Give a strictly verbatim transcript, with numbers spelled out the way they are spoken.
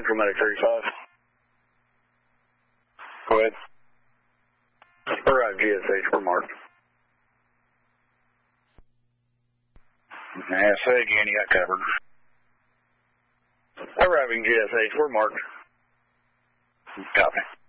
Central Medic thirty-five. Go ahead. Arrive G S H, we're marked. Yeah, say again, you got covered. Arriving G S H, we're marked. Copy.